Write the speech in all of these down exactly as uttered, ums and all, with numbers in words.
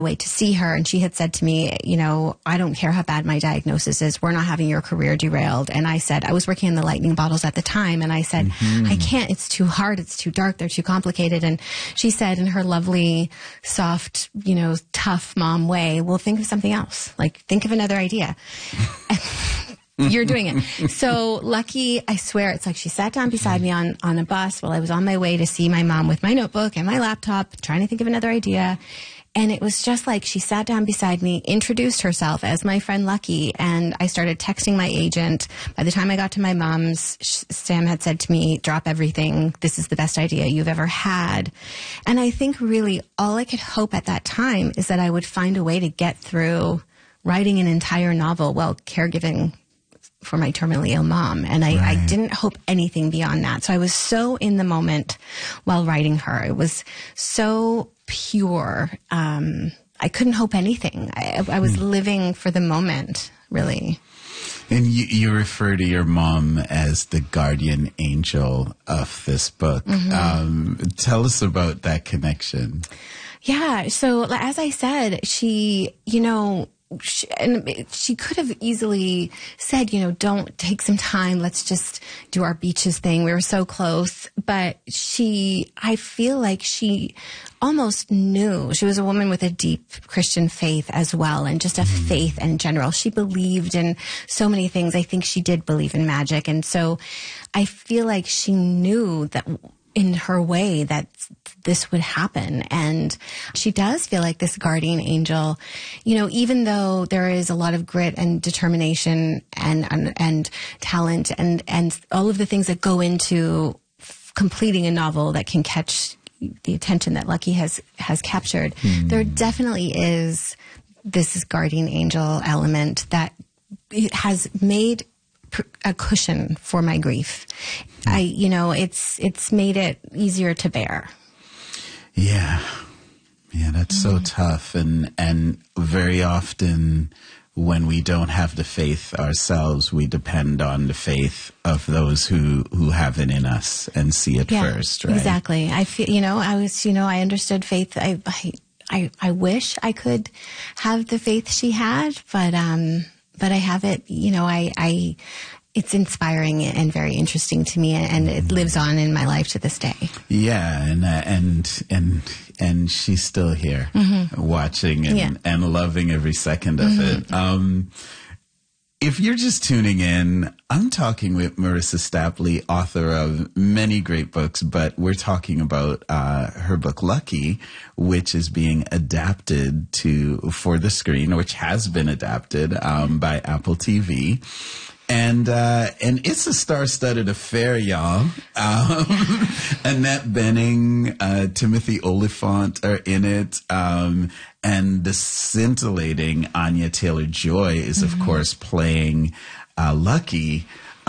way to see her, and she had said to me, you know, I don't care how bad my diagnosis is, we're not having your career derailed. And I said, I was working in the Lightning Bottles at the time, and I said, mm-hmm. I can't, it's too hard, it's too dark, they're too complicated. And she said in her lovely, soft, you know, tough mom way, well, think of something else. Like, think of another idea. You're doing it. So lucky, I swear, it's like she sat down beside me on, on a bus while I was on my way to see my mom with my notebook and my laptop, trying to think of another idea. And it was just like she sat down beside me, introduced herself as my friend Lucky, and I started texting my agent. By the time I got to my mom's, Sam had said to me, drop everything. This is the best idea you've ever had. And I think really all I could hope at that time is that I would find a way to get through writing an entire novel while caregiving for my terminally ill mom. And I, right. I didn't hope anything beyond that. So I was so in the moment while writing her. It was so pure. Um, I couldn't hope anything. I, I was mm. living for the moment, really. And you, you refer to your mom as the guardian angel of this book. Mm-hmm. Um, tell us about that connection. Yeah. So as I said, she, you know, She, and she could have easily said, you know, don't take some time. Let's just do our beaches thing. We were so close. But she, I feel like she almost knew. She was a woman with a deep Christian faith as well, and just a mm. faith in general. She believed in so many things. I think she did believe in magic. And so I feel like she knew that in her way that this would happen. And she does feel like this guardian angel, you know, even though there is a lot of grit and determination and, and, and talent and, and all of the things that go into f- completing a novel that can catch the attention that Lucky has, has captured, mm. there definitely is this guardian angel element that has made a cushion for my grief. I, you know, it's, it's made it easier to bear. Yeah. Yeah, that's mm-hmm. so tough. And, and very often when we don't have the faith ourselves, we depend on the faith of those who, who have it in us and see it yeah, first, right? Exactly. I feel, you know, I was, you know, I understood faith. I, I, I, I wish I could have the faith she had, but, um, but I have it, you know, I, I, it's inspiring and very interesting to me, and it lives on in my life to this day. Yeah, and uh, and and and she's still here, mm-hmm. watching and, yeah. and loving every second of mm-hmm. it. Um, if you're just tuning in, I'm talking with Marissa Stapley, author of many great books, but we're talking about uh, her book Lucky, which is being adapted to for the screen, which has been adapted um, by Apple T V. And uh, and it's a star-studded affair, y'all. Um, Annette Bening, uh, Timothy Olyphant are in it. Um, and the scintillating Anya Taylor-Joy is, of mm-hmm. course, playing uh, Lucky.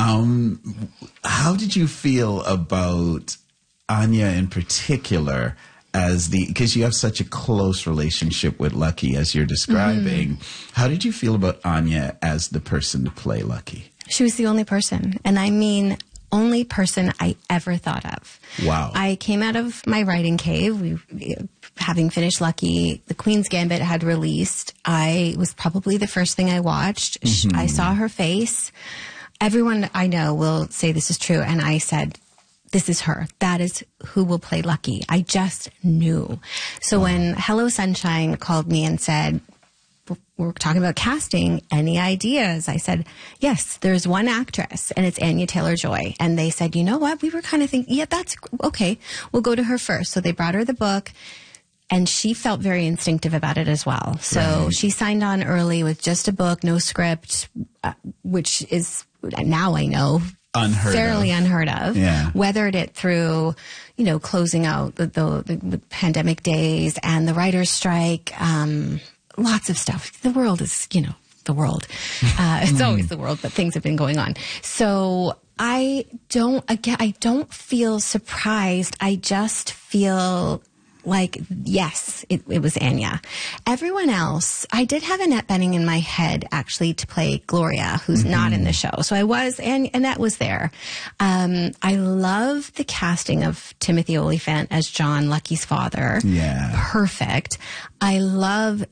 Um, how did you feel about Anya in particular as the, because you have such a close relationship with Lucky as you're describing. Mm-hmm. How did you feel about Anya as the person to play Lucky? She was the only person, and I mean only person I ever thought of. Wow. I came out of my writing cave, we, having finished Lucky. The Queen's Gambit had released. I was probably the first thing I watched. Mm-hmm. I saw her face. Everyone I know will say this is true, and I said, this is her. That is who will play Lucky. I just knew. So wow. when Hello Sunshine called me and said, we're talking about casting, any ideas? I said, yes, there's one actress, and it's Anya Taylor-Joy. And they said, you know what? We were kind of thinking, yeah, that's okay. We'll go to her first. So they brought her the book, and she felt very instinctive about it as well. So right. she signed on early with just a book, no script, uh, which is, now I know, Unheard fairly of. unheard of. Yeah. Weathered it through, you know, closing out the, the, the, the pandemic days and the writer's strike, um, lots of stuff. The world is, you know, the world. Uh, it's always the world, but things have been going on. So I don't, again, I don't feel surprised. I just feel like, yes, it, it was Anya. Everyone else, I did have Annette Bening in my head, actually, to play Gloria, who's mm-hmm. not in the show. So I was, and Annette was there. Um, I love the casting of Timothy Olyphant as John, Lucky's father. Yeah. Perfect. I love